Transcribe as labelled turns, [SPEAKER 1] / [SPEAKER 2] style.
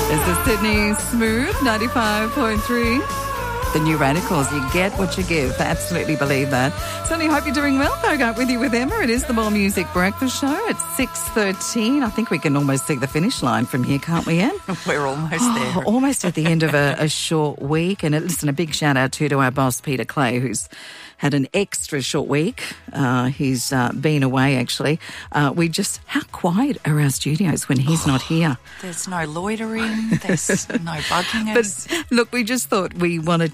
[SPEAKER 1] There's the Sydney Smooth 95.3. The New Radicals, you get what you give. Absolutely believe that. Certainly hope you're doing well. Back up with you with Emma. It is the More Music Breakfast Show at 6:13. I think we can almost see the finish line from here, can't we, Em?
[SPEAKER 2] We're almost there.
[SPEAKER 1] Almost at the end of a short week. And listen, a big shout out to our boss, Peter Clay, who's had an extra short week. He's been away, actually. How quiet are our studios when he's not here?
[SPEAKER 2] There's no loitering. There's no bugging us.
[SPEAKER 1] But look, we just thought we wanted